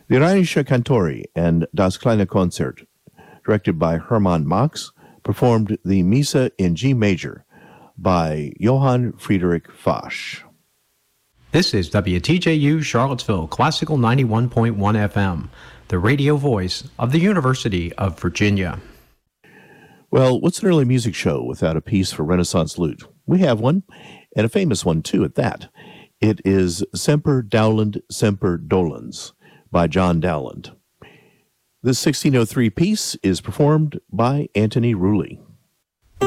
The Rheinische Kantori and Das kleine Konzert, directed by Hermann Max, performed the Missa in G major by Johann Friedrich Fasch. This is WTJU Charlottesville Classical 91.1 FM, the radio voice of the University of Virginia. Well, what's an early music show without a piece for Renaissance lute? We have one, and a famous one too at that. It is Semper Dowland, Semper Dolens by John Dowland. This 1603 piece is performed by Anthony Rooley.